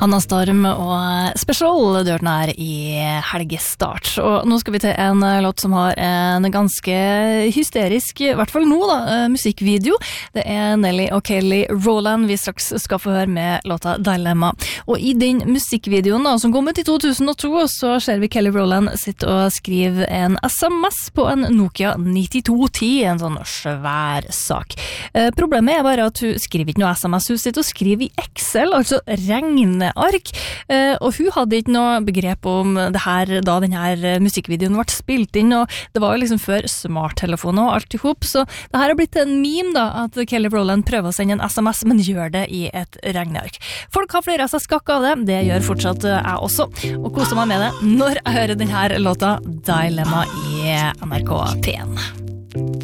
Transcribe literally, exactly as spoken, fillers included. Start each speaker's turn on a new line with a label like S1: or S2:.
S1: Hanna Storm og Special, du hørte den her i helgestart. Og nå skal vi til en låt som har en ganske hysterisk, i hvert fall nå da, musikkvideo. Det er Nelly og Kelly Rowland vi straks skal få høre med låta Dilemma. Og i den musikkvideoen da, som kom ut i to tusen og to, så ser vi Kelly Rowland sitte og skrive en sms på en Nokia nittito ti, en sånn svær sak. Eh, problemet er bare at hun skriver ikke noe sms, hun sitter og skriver i Excel, altså regner ark, og hun hadde ikke noe begrep om det her da denne musikkvideoen ble spilt inn, og det var jo liksom før smarttelefoner og alt ihop, så det her har blitt en meme da, at Kelly Rowland prøver å sende en sms, men gjør det i et regneark. Folk har flere av seg skakk av det, det gjør fortsatt jeg også, og koser meg med det når jeg hører denne låta Dilemma i N R K P en.